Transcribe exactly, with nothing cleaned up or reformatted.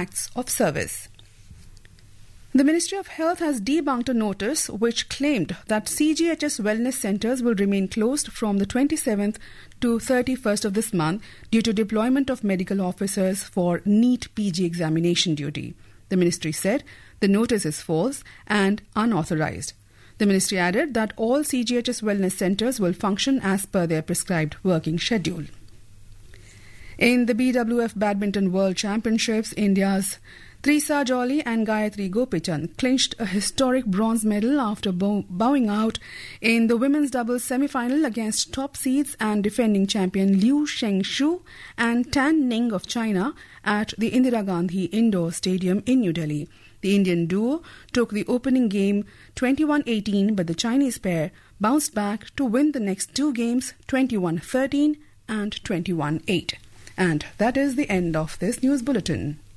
acts of service. The Ministry of Health has debunked a notice which claimed that C G H S wellness centres will remain closed from the twenty-seventh to thirty-first of this month due to deployment of medical officers for NEET P G examination duty. The ministry said the notice is false and unauthorised. The ministry added that all C G H S wellness centres will function as per their prescribed working schedule. In the B W F Badminton World Championships, India's Trisa Jolly and Gayatri Gopichand clinched a historic bronze medal after bow- bowing out in the women's doubles semi-final against top seeds and defending champion Liu Shengshu and Tan Ning of China at the Indira Gandhi Indoor Stadium in New Delhi. The Indian duo took the opening game twenty-one eighteen, but the Chinese pair bounced back to win the next two games twenty-one thirteen and twenty-one eight. And that is the end of this news bulletin.